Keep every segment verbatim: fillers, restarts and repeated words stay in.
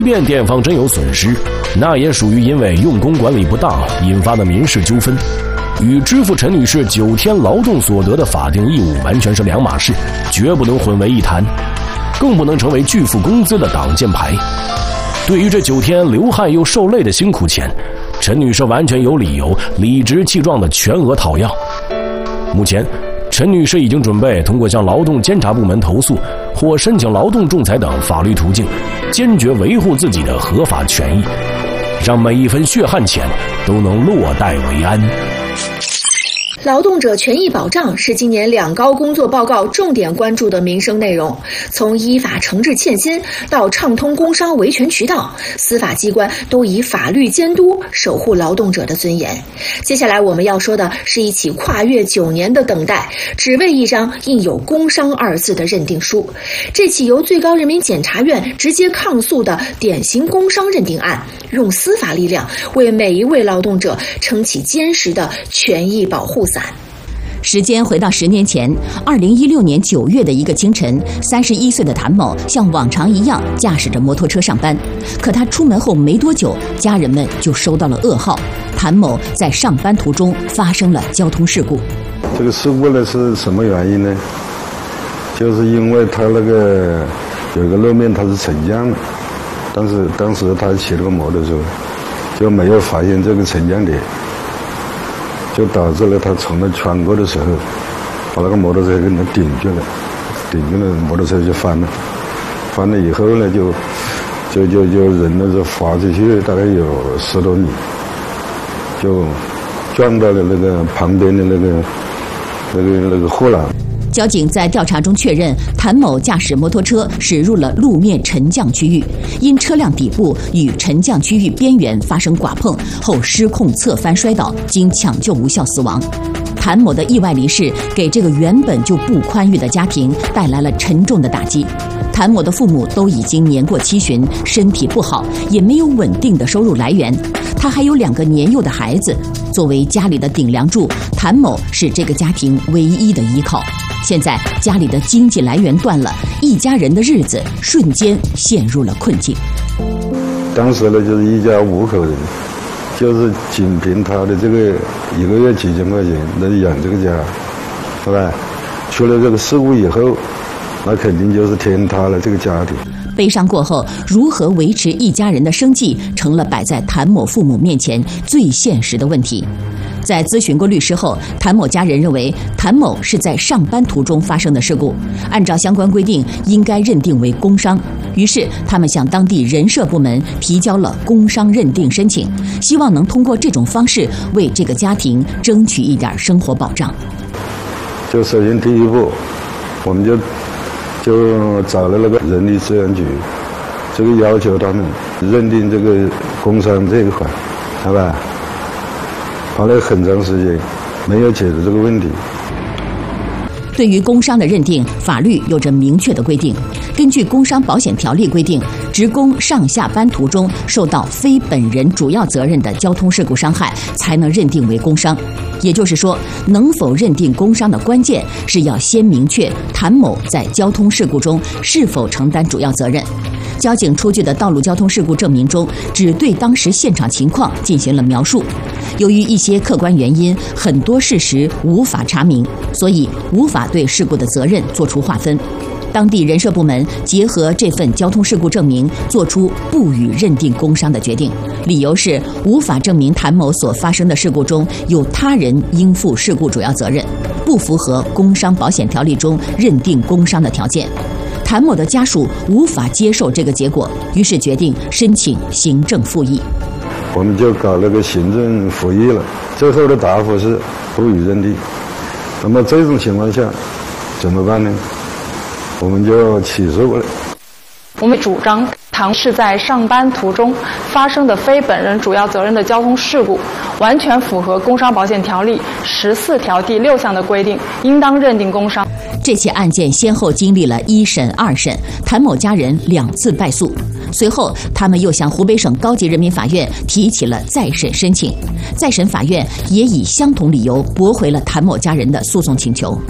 便店方真有损失，那也属于因为用工管理不当引发的民事纠纷，与支付陈女士九天劳动所得的法定义务完全是两码事，绝不能混为一谈，更不能成为拒付工资的挡箭牌。对于这九天流汗又受累的辛苦钱，陈女士完全有理由理直气壮的全额讨要。目前陈女士已经准备通过向劳动监察部门投诉或申请劳动仲裁等法律途径，坚决维护自己的合法权益，让每一分血汗钱都能落袋为安。 劳动者权益保障是今年两高工作报告重点关注的民生内容，从依法惩治欠薪到畅通工伤维权渠道，司法机关都以法律监督守护劳动者的尊严。接下来我们要说的是一起跨越九年的等待，只为一张印有工伤二字的认定书。这起由最高人民检察院直接抗诉的典型工伤认定案，用司法力量为每一位劳动者撑起坚实的权益保护伞。 时间回到十年前，二零一六年九月的一个清晨，三十一岁的谭某像往常一样驾驶着摩托车上班。可他出门后没多久，家人们就收到了噩耗：谭某在上班途中发生了交通事故。 这个事故呢是什么原因呢？就是因为他那个有一个路面它是沉降的，但是当时他骑那个摩托车就没有发现这个沉降点，就导致了他从那穿过的时候，把那个摩托车给他顶住了，顶住了，摩托车就翻了，翻了以后呢，就就就就人呢就滑出去，大概有十多米，就撞到了那个旁边的那个那个那个护栏。 交警在调查中确认，谭某驾驶摩托车驶入了路面沉降区域，因车辆底部与沉降区域边缘发生剐碰后失控侧翻摔倒，经抢救无效死亡。谭某的意外离世给这个原本就不宽裕的家庭带来了沉重的打击。谭某的父母都已经年过七旬，身体不好，也没有稳定的收入来源。他还有两个年幼的孩子，作为家里的顶梁柱，谭某是这个家庭唯一的依靠。现在家里的经济来源断了，一家人的日子瞬间陷入了困境。 当时呢，就是一家五口人，就是仅凭他的这个一个月几千块钱来养这个家，是吧？出了这个事故以后，那肯定就是天塌了这个家庭。 悲伤过后，如何维持一家人的生计，成了摆在谭某父母面前最现实的问题。在咨询过律师后，谭某家人认为谭某是在上班途中发生的事故，按照相关规定应该认定为工伤。于是他们向当地人社部门提交了工伤认定申请，希望能通过这种方式为这个家庭争取一点生活保障。 就首先第一步，我们就就找了那个人力资源局，这个要求他们认定这个工伤这一块，好吧？花了很长时间，没有解决这个问题。 对于工伤的认定，法律有着明确的规定。根据《工伤保险条例》规定，职工上下班途中受到非本人主要责任的交通事故伤害，才能认定为工伤。也就是说，能否认定工伤的关键是要先明确谭某在交通事故中是否承担主要责任。交警出具的道路交通事故证明中，只对当时现场情况进行了描述。由于一些客观原因，很多事实无法查明，所以无法对事故的责任作出划分。当地人社部门结合这份交通事故证明，作出不予认定工伤的决定，理由是无法证明谭某所发生的事故中有他人应负事故主要责任，不符合《工伤保险条例》中认定工伤的条件。谭某的家属无法接受这个结果，于是决定申请行政复议。 我们就搞那个行政复议了，最后的答复是不予认定。那么这种情况下怎么办呢？我们就起诉了。 我们主张谭是在上班途中发生的非本人主要责任的交通事故，完全符合《工伤保险条例》十四条第六项的规定，应当认定工伤。 这起案件先后经历了一审、二审，谭某家人两次败诉。随后，他们又向湖北省高级人民法院提起了再审申请，再审法院也以相同理由驳回了谭某家人的诉讼请求。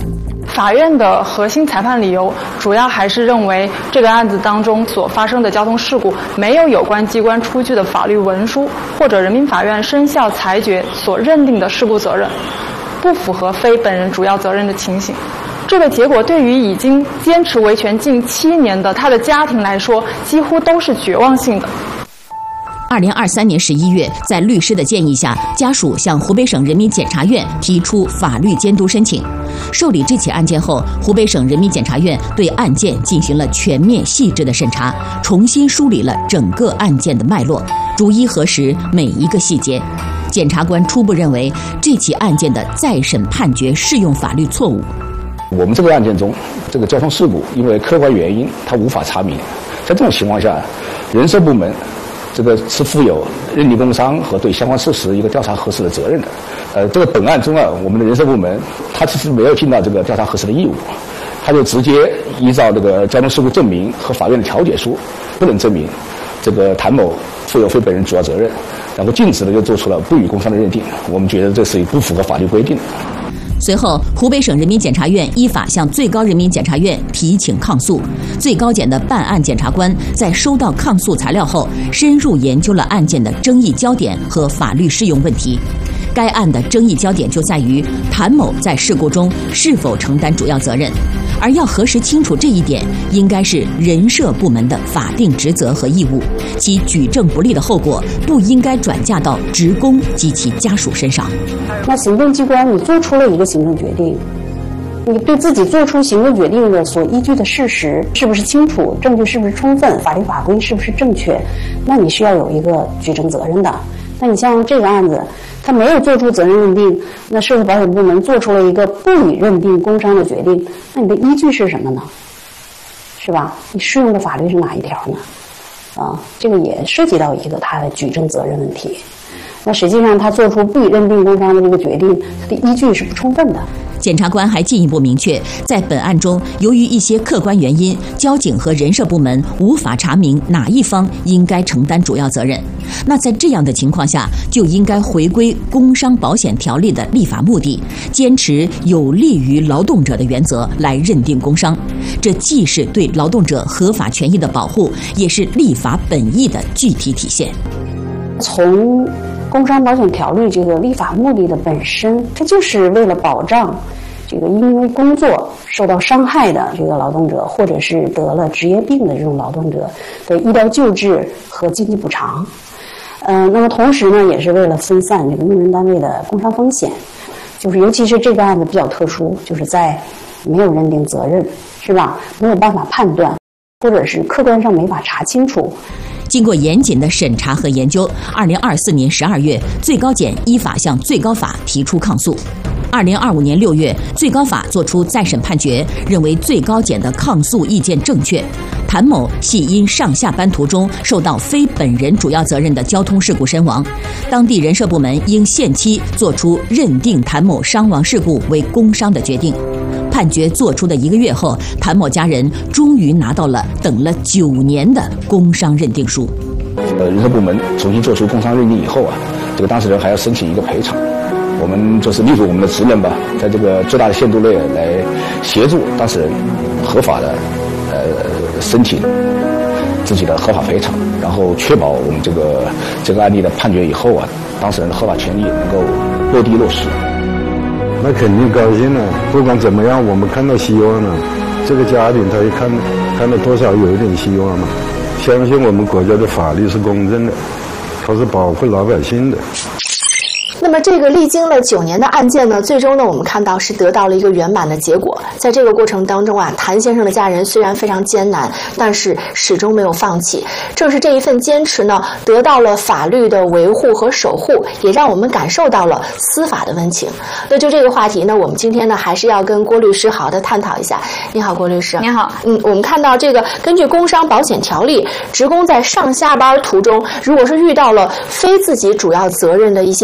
法院的核心裁判理由主要还是认为这个案子当中所发生的交通事故没有有关机关出具的法律文书或者人民法院生效裁决所认定的事故责任，不符合非本人主要责任的情形。这个结果对于已经坚持维权近七年的他的家庭来说，几乎都是绝望性的。 二零二三年十一月，在律师的建议下，家属向湖北省人民检察院提出法律监督申请。受理这起案件后，湖北省人民检察院对案件进行了全面细致的审查，重新梳理了整个案件的脉络，逐一核实每一个细节。检察官初步认为，这起案件的再审判决适用法律错误。 我们这个案件中，这个交通事故因为客观原因它无法查明，在这种情况下，人社部门这个是负有认定工伤和对相关事实一个调查核实的责任的。呃，这个本案中啊，我们的人社部门他其实没有尽到这个调查核实的义务，他就直接依照这个交通事故证明和法院的调解书，不能证明这个谭某负有非本人主要责任，然后径直的就做出了不予工伤的认定。我们觉得这是不符合法律规定的。 随后，湖北省人民检察院依法向最高人民检察院提请抗诉。最高检的办案检察官在收到抗诉材料后，深入研究了案件的争议焦点和法律适用问题。该案的争议焦点就在于谭某在事故中是否承担主要责任，而要核实清楚这一点，应该是人社部门的法定职责和义务，其举证不利的后果不应该转嫁到职工及其家属身上。 那行政机关你做出了一个行政决定，你对自己做出行政决定的所依据的事实是不是清楚，证据是不是充分，法律法规是不是正确，那你需要有一个举证责任的。那你像这个案子，他没有做出责任认定，那社会保险部门做出了一个不予认定工伤的决定，那你的依据是什么呢？是吧？你适用的法律是哪一条呢？啊，这个也涉及到一个他的举证责任问题。那实际上他做出不予认定工伤的这个决定，他的依据是不充分的。 检察官还进一步明确，在本案中，由于一些客观原因，交警和人社部门无法查明哪一方应该承担主要责任。那在这样的情况下，就应该回归工伤保险条例的立法目的，坚持有利于劳动者的原则来认定工伤。这既是对劳动者合法权益的保护，也是立法本意的具体体现。 从工伤保险条例这个立法目的的本身，它就是为了保障这个因为工作受到伤害的这个劳动者，或者是得了职业病的这种劳动者的医疗救治和经济补偿。呃，那么同时呢，也是为了分散这个用人单位的工伤风险。就是尤其是这个案子比较特殊，就是在没有认定责任，是吧？没有办法判断，或者是客观上没法查清楚。 经过严谨的审查和研究，二零二四年十二月，最高检依法向最高法提出抗诉。二零二五年六月，最高法作出再审判决，认为最高检的抗诉意见正确。谭某系因上下班途中受到非本人主要责任的交通事故身亡，当地人社部门应限期作出认定谭某伤亡事故为工伤的决定。判决作出的一个月后，谭某家人终于拿到了等了九年的工伤认定书。 呃，人社部门重新做出工伤认定以后啊，这个当事人还要申请一个赔偿。我们就是力主我们的职能吧，在这个最大的限度内来协助当事人合法的呃申请自己的合法赔偿，然后确保我们这个这个案例的判决以后啊，当事人的合法权益能够落地落实。 那肯定高兴了，不管怎么样，我们看到希望了。这个家庭他也看看到多少有一点希望嘛，相信我们国家的法律是公正的，它是保护老百姓的。 那么这个历经了九年的案件呢，最终呢我们看到是得到了一个圆满的结果。在这个过程当中啊，谭先生的家人虽然非常艰难，但是始终没有放弃。正是这一份坚持呢，得到了法律的维护和守护，也让我们感受到了司法的温情。那就这个话题呢，我们今天呢还是要跟郭律师好好的探讨一下。你好，郭律师。 你好。 嗯，我们看到这个根据工伤保险条例，职工在上下班途中，如果是遇到了非自己主要责任的一些交通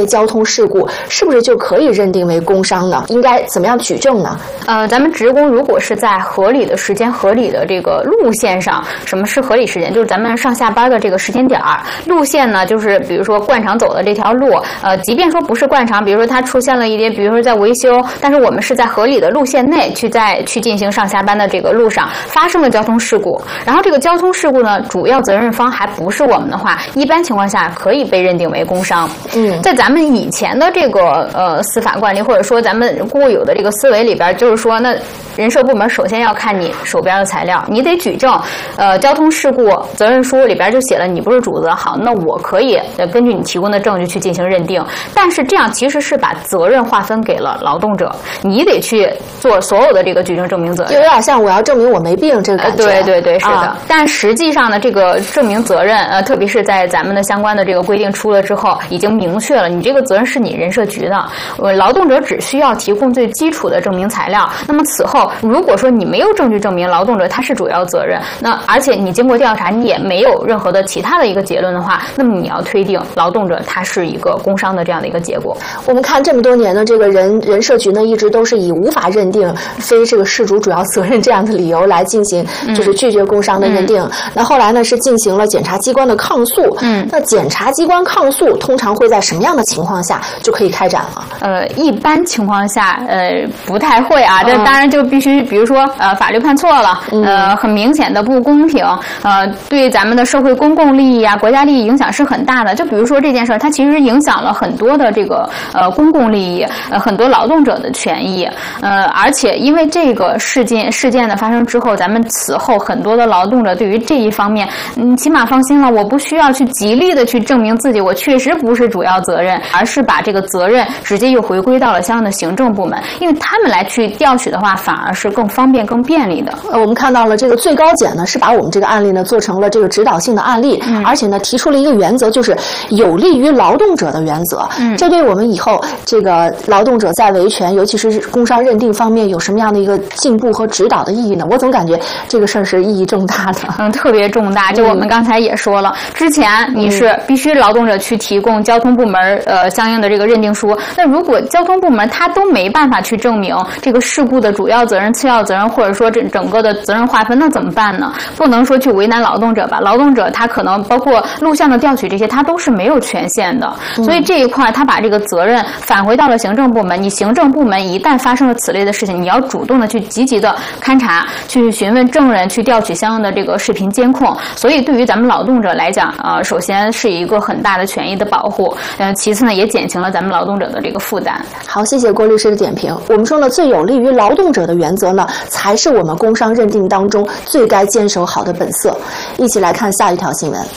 事故，是不是就可以认定为工伤呢？应该怎么样举证呢？ 呃，咱们职工如果是在合理的时间、合理的这个路线上，什么是合理时间？就是咱们上下班的这个时间点儿。路线呢，就是比如说惯常走的这条路，呃，即便说不是惯常，比如说它出现了一点，比如说在维修，但是我们是在合理的路线内去在去进行上下班的这个路上发生了交通事故，然后这个交通事故呢，主要责任方还不是我们的话，一般情况下可以被认定为工伤。嗯，在咱们以前的这个呃司法惯例，或者说咱们固有的这个思维里边，就是说，那人社部门首先要看你手边的材料，你得举证。呃，交通事故责任书里边就写了你不是主责，好，那我可以呃根据你提供的证据去进行认定。但是这样其实是把责任划分给了劳动者，你得去做所有的这个举证证明责任， 就有点像我要证明我没病这个感觉。 对对对，是的。 啊、 但实际上呢，这个证明责任，呃，特别是在咱们的相关的这个规定出了之后，已经明确了，你这个责任是你人社局的，呃，劳动者只需要提供最基础的证明材料。那么此后，如果说你没有证据证明劳动者他是主要责任，那而且你经过调查你也没有任何的其他的一个结论的话，那么你要推定劳动者他是一个工伤的这样的一个结果。 我们看这么多年呢，这个人人社局呢一直都是以无法认定非这个事主主要责任这样的理由来进行，就是拒绝工伤的认定。嗯、那后来呢是进行了检察机关的抗诉。嗯，那检察机关抗诉通常会在什么样的情况下就可以开展了？ 呃，一般情况下，呃，不太会啊。这、嗯、当然就必须，比如说，呃，法律判错了，嗯、呃，很明显的不公平，呃，对咱们的社会公共利益啊、国家利益影响是很大的。就比如说这件事儿，它其实影响了很多的这个呃公共利益，呃，很多劳动者的权益，呃，而且因为这个事件事件的发生之后，咱们此后很多的劳动者对于这一方面，嗯，起码放心了，我不需要去极力的去证明自己我确实不是主要责任，而是把这个责任直接又回归到了相应的行政部门，因为他们来去调取的话，反而是更方便、更便利的。 呃，我们看到了这个最高检呢，是把我们这个案例呢做成了这个指导性的案例，嗯、而且呢提出了一个原则，就是有利于劳动者的原则。嗯，这对我们以后这个劳动者在维权，尤其是工伤认定方面有什么样的一个进步和指导的意义呢？我总感觉这个事儿是意义重大的。 嗯，特别重大。就我们刚才也说了，嗯、之前你是必须劳动者去提供交通部门呃相应的这个认定书，那如果交通部门他都没办法去证明这个事故的主要责任、次要责任，或者说这整个的责任划分，那怎么办呢？不能说去为难劳动者吧？劳动者他可能包括录像的调取这些，他都是没有权限的。嗯、所以这一块他把这个责任返回到了行政部门，你行政部门一旦发生了此类的事情，你要主动的去积极的勘查，去询问证人，去调取相应的这个视频监控。所以对于咱们劳动者来讲，呃，首先是一个很大的权益的保护，呃，其次呢也减轻了咱们劳动者的这个负担。 好，谢谢郭律师的点评。我们说呢，最有利于劳动者的原则呢，才是我们工伤认定当中最该坚守好的本色。一起来看下一条新闻。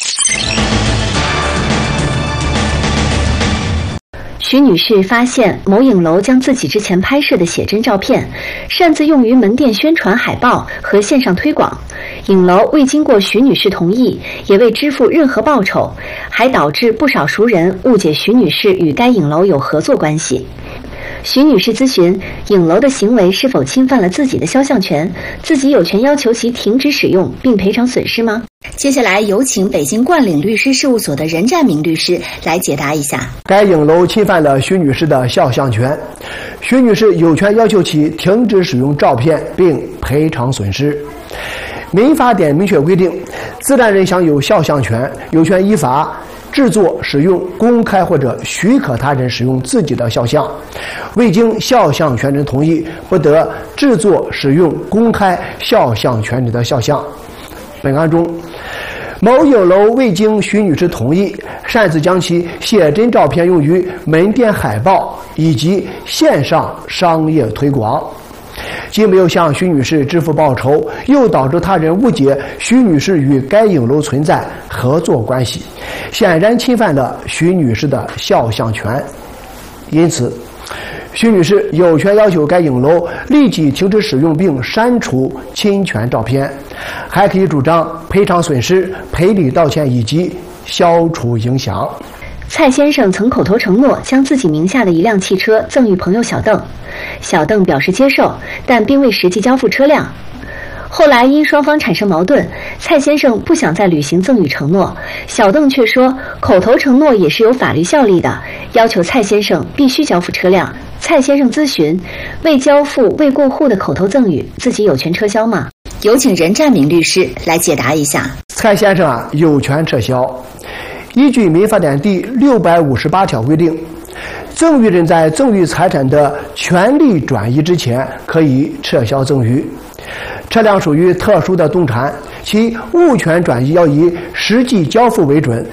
徐女士发现某影楼将自己之前拍摄的写真照片擅自用于门店宣传海报和线上推广，影楼未经过徐女士同意，也未支付任何报酬，还导致不少熟人误解徐女士与该影楼有合作关系。徐女士咨询影楼的行为是否侵犯了自己的肖像权，自己有权要求其停止使用并赔偿损失吗？接下来有请北京冠岭律师事务所的任占明律师来解答一下。 该影楼侵犯了徐女士的肖像权，徐女士有权要求其停止使用照片并赔偿损失。民法典明确规定，自然人享有肖像权，有权依法制作、使用、公开或者许可他人使用自己的肖像，未经肖像权人同意，不得制作、使用、公开肖像权人的肖像。本案中，某影楼未经徐女士同意，擅自将其写真照片用于门店海报以及线上商业推广，既没有向徐女士支付报酬，又导致他人误解徐女士与该影楼存在合作关系，显然侵犯了徐女士的肖像权。因此，徐女士有权要求该影楼立即停止使用并删除侵权照片，还可以主张赔偿损失、赔礼道歉以及消除影响。 蔡先生曾口头承诺将自己名下的一辆汽车赠与朋友小邓，小邓表示接受，但并未实际交付车辆。 后来因双方产生矛盾，蔡先生不想再履行赠与承诺，小邓却说口头承诺也是有法律效力的，要求蔡先生必须交付车辆。蔡先生咨询，未交付未过户的口头赠与，自己有权撤销吗？有请任占明律师来解答一下。 蔡先生啊有权撤销，依据民法典第六百五十八条规定，赠与人在赠与财产的权利转移之前，可以撤销赠与。车辆属于特殊的动产，其物权转移要以实际交付为准，